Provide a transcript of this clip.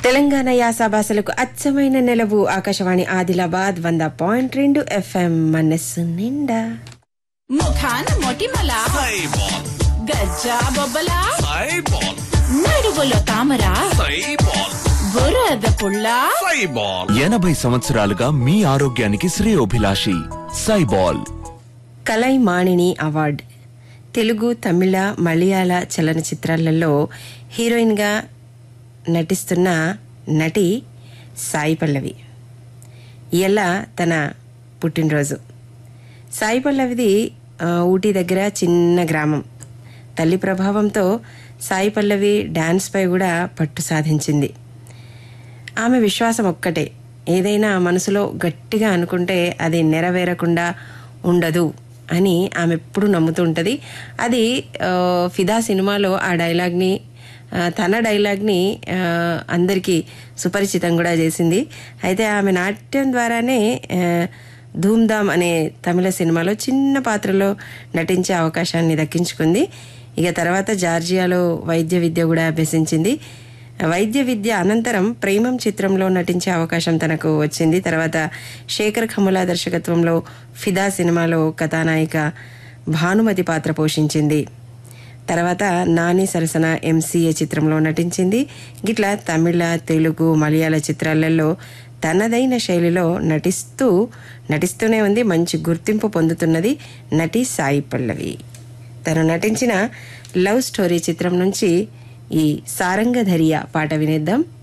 తెలంగాణ యాస భాషలకు అచ్చమైన నెలవు ఆకాశవాణి ఆదిలాబాద్ 100.2 FM మనస్సు నిండా. ముఖాన మొటిమల సైబాల్, గజ్జా బొబ్బల సైబాల్, నడువులో తామర సైబాల్, బురద పుల్ల సైబాల్. 80 సంవత్సరాలుగా మీ ఆరోగ్యానికి శ్రేయోభిలాషి సైబాల్. కలైమాణిని అవార్డ్ తెలుగు, తమిళ, మలయాళ చలనచిత్రాలలో హీరోయిన్గా నటిస్తున్న నటి సాయి పల్లవి. ఇలా తన పుట్టినరోజు. సాయి పల్లవిది ఊటీ దగ్గర చిన్న గ్రామం. తల్లి ప్రభావంతో సాయి పల్లవి డాన్స్పై కూడా పట్టు సాధించింది. ఆమె విశ్వాసం ఒక్కటే, ఏదైనా మనసులో గట్టిగా అనుకుంటే అది నెరవేరకుండా ఉండదు అని ఆమె ఎప్పుడు నమ్ముతూ ఉంటుంది. అది ఫిదా సినిమాలో ఆ డైలాగ్ని, తన డైలాగ్ని అందరికీ సుపరిచితం కూడా చేసింది. అయితే ఆమె నాట్యం ద్వారానే ధూమ్ధామ్ అనే తమిళ సినిమాలో చిన్న పాత్రలో నటించే అవకాశాన్ని దక్కించుకుంది. ఇక తర్వాత జార్జియాలో వైద్య విద్య కూడా అభ్యసించింది. వైద్య విద్య అనంతరం ప్రేమం చిత్రంలో నటించే అవకాశం తనకు వచ్చింది. తర్వాత శేఖర్ కమ్ముల దర్శకత్వంలో ఫిదా సినిమాలో కథానాయిక భానుమతి పాత్ర పోషించింది. తర్వాత నాని సరసన MCA చిత్రంలో నటించింది. గిట్లా తమిళ, తెలుగు, మలయాళ చిత్రాలలో తనదైన శైలిలో నటిస్తూనే ఉంది. మంచి గుర్తింపు పొందుతున్నది నటి సాయి పల్లవి. తను నటించిన లవ్ స్టోరీ చిత్రం నుంచి ఈ సారంగధరియా పాట వినేద్దాం.